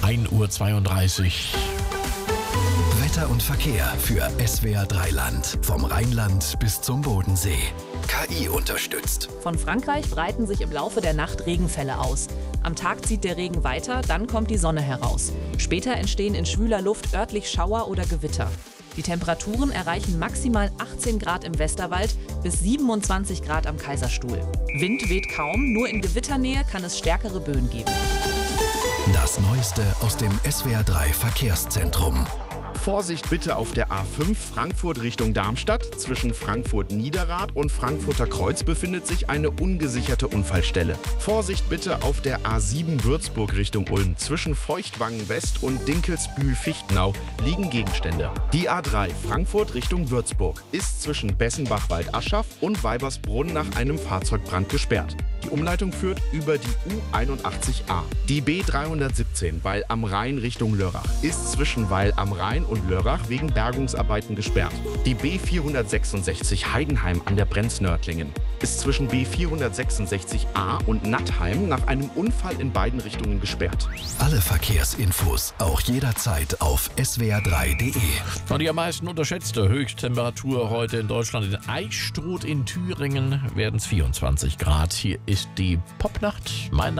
1:32 Uhr. Wetter und Verkehr für SWR 3 Land. Vom Rheinland bis zum Bodensee. KI unterstützt. Von Frankreich breiten sich im Laufe der Nacht Regenfälle aus. Am Tag zieht der Regen weiter, dann kommt die Sonne heraus. Später entstehen in schwüler Luft örtlich Schauer oder Gewitter. Die Temperaturen erreichen maximal 18 Grad im Westerwald bis 27 Grad am Kaiserstuhl. Wind weht kaum, nur in Gewitternähe kann es stärkere Böen geben. Das Neueste aus dem SWR 3 Verkehrszentrum. Vorsicht bitte auf der A5 Frankfurt Richtung Darmstadt. Zwischen Frankfurt-Niederrad und Frankfurter Kreuz befindet sich eine ungesicherte Unfallstelle. Vorsicht bitte auf der A7 Würzburg Richtung Ulm. Zwischen Feuchtwangen West und Dinkelsbühl-Fichtenau liegen Gegenstände. Die A3 Frankfurt Richtung Würzburg ist zwischen Bessenbach-Waldaschach und Weibersbrunn nach einem Fahrzeugbrand gesperrt. Die Umleitung führt über die U81a. Die B317 Weil am Rhein Richtung Lörrach ist zwischen Weil am Rhein und Lörrach wegen Bergungsarbeiten gesperrt. Die B466 Heidenheim an der Brenz-Nördlingen ist zwischen B466a und Nattheim nach einem Unfall in beiden Richtungen gesperrt. Alle Verkehrsinfos auch jederzeit auf swr3.de. Und die am meisten unterschätzte Höchsttemperatur heute in Deutschland in Eichstruth in Thüringen werden es 24 Grad. Hier ist die Popnacht. Mein